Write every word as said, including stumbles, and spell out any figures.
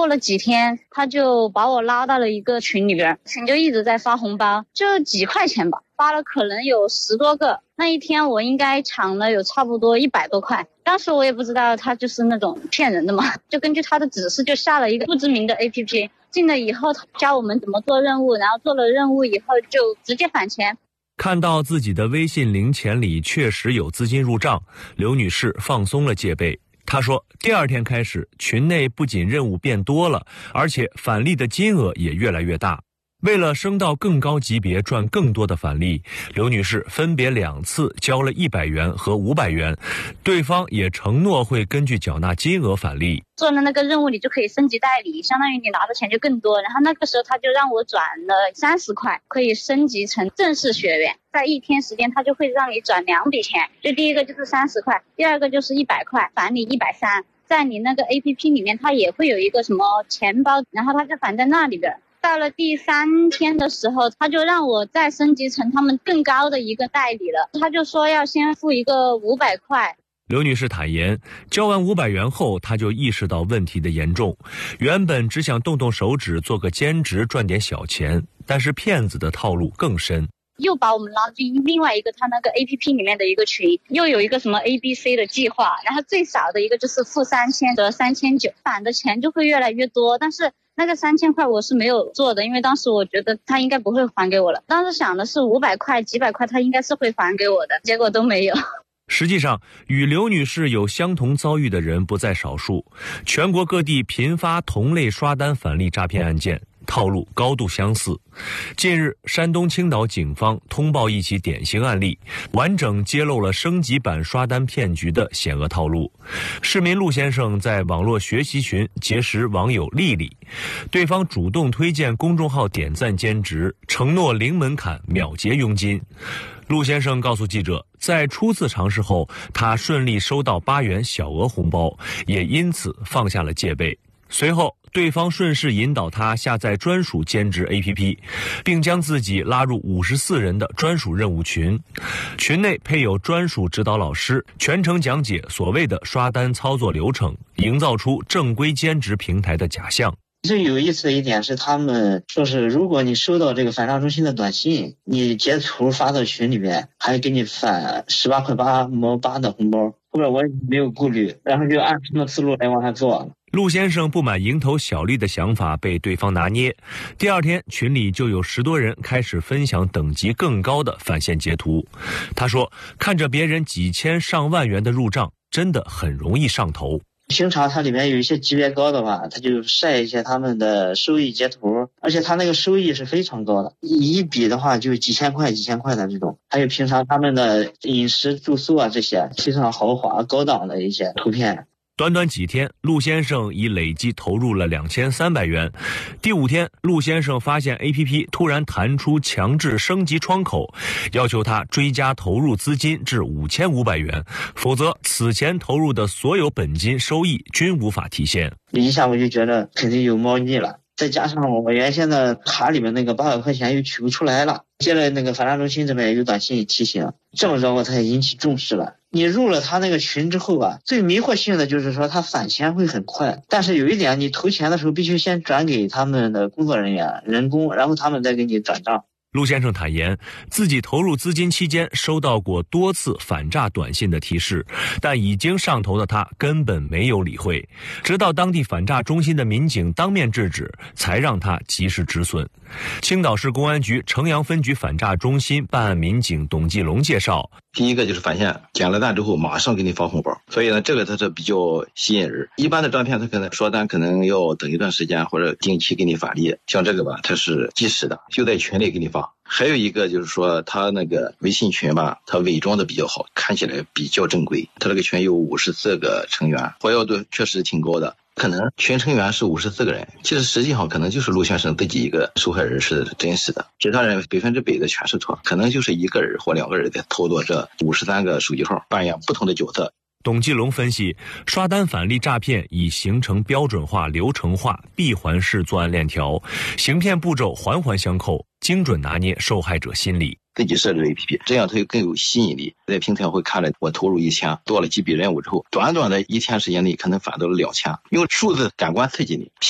过了几天，他就把我拉到了一个群里边，群就一直在发红包，就几块钱吧，发了可能有十多个。那一天我应该抢了有差不多一百多块。当时我也不知道他就是那种骗人的嘛，就根据他的指示就下了一个不知名的 A P P， 进了以后教我们怎么做任务，然后做了任务以后就直接返钱。 看到自己的微信零钱里确实有资金入账，刘女士放松了戒备。她说，第二天开始，群内不仅任务变多了，而且返利的金额也越来越大。为了升到更高级别赚更多的返利，刘女士分别两次交了一百元和五百元，对方也承诺会根据缴纳金额返利。 做了那个任务你就可以升级代理，相当于你拿的钱就更多。然后那个时候他就让我转了三十块，可以升级成正式学员，在一天时间他就会让你转两笔钱，就第一个就是三十块，第二个就是一百块，返你一百三。在你那个 A P P 里面它也会有一个什么钱包，然后它就返在那里边。到了第三天的时候，他就让我再升级成他们更高的一个代理了，他就说要先付一个五百块。 刘女士坦言，交完五百元后，她就意识到问题的严重。原本只想动动手指做个兼职赚点小钱，但是骗子的套路更深。 又把我们拉进另外一个他那个 A P P 里面的一个群，又有一个什么 A B C 的计划，然后最少的一个就是付三千得三千九，返的钱就会越来越多。但是那个三千块我是没有做的，因为当时我觉得他应该不会还给我了。当时想的是五百块几百块他应该是会还给我的，结果都没有。 实际上，与刘女士有相同遭遇的人不在少数，全国各地频发同类刷单返利诈骗案件，套路高度相似。近日，山东青岛警方通报一起典型案例，完整揭露了升级版刷单骗局的险恶套路。市民陆先生在网络学习群结识网友丽丽，对方主动推荐公众号点赞兼职，承诺零门槛秒结佣金。陆先生告诉记者，在初次尝试后，他顺利收到八元小额红包，也因此放下了戒备。随后，对方顺势引导他下载专属兼职 A P P， 并将自己拉入五十四人的专属任务群。群内配有专属指导老师，全程讲解所谓的刷单操作流程，营造出正规兼职平台的假象。 最有意思的一点是，他们说是如果你收到这个返账中心的短信，你截图发到群里面，还给你返十八块八毛八的红包。后边我也没有顾虑，然后就按什么思路来往下做。 陆先生不满蝇头小利的想法被对方拿捏，第二天群里就有十多人开始分享等级更高的返现截图。他说，看着别人几千上万元的入账，真的很容易上头。 平常它里面有一些级别高的话，它就晒一些他们的收益截图，而且它那个收益是非常高的，一笔的话就几千块几千块的这种。还有平常他们的饮食住宿啊，这些非常豪华高档的一些图片。 短短几天，陆先生已累计投入了两千三百元。第五天，陆先生发现 A P P 突然弹出强制升级窗口，要求他追加投入资金至五千五百元，否则此前投入的所有本金收益均无法提现。 一下我就觉得肯定有猫腻了，再加上我原先的卡里面那个八百块钱又取不出来了，接着那个返账中心这边有短信提醒，这么着我才引起重视了。你入了他那个群之后吧，最迷惑性的就是说他返钱会很快，但是有一点，你投钱的时候必须先转给他们的工作人员人工，然后他们再给你转账。 陆先生坦言，自己投入资金期间收到过多次反诈短信的提示，但已经上头的他根本没有理会，直到当地反诈中心的民警当面制止，才让他及时止损。青岛市公安局城阳分局反诈中心办案民警董继龙介绍， 第一个就是返现，捡了单之后马上给你发红包，所以呢，这个它是比较吸引人。一般的诈骗它可能刷单可能要等一段时间或者定期给你返利，像这个吧，它是及时的，就在群里给你发。还有一个就是说，他那个微信群吧，他伪装的比较好，看起来比较正规。他这个群有五十四个成员，活跃度确实挺高的。可能群成员是五十四个人，其实实际上可能就是陆先生自己一个受害人是真实的，其他人百分之百的全是错，可能就是一个人或两个人在操作这五十三个手机号，扮演不同的角色。 董继龙分析，刷单返利诈骗已形成标准化、流程化、闭环式作案链条，行骗步骤环环相扣，精准拿捏受害者心理。 自己设置 A P P， 这样它就更有吸引力。在平台会看着我投入一千，做了几笔任务之后，短短的一天时间内可能返到了两千，用数字感官刺激你。